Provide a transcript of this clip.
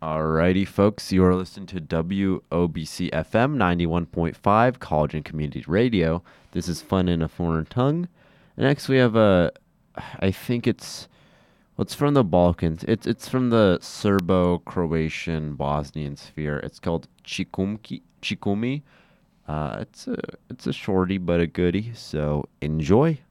Alrighty, folks, you are listening to WOBC FM 91.5 College and Community Radio. This is Fun in a Foreign Tongue. And next we have I think it's from the Balkans. It's from the Serbo-Croatian Bosnian sphere. It's called Chikumi. It's a shorty but a goodie, so enjoy.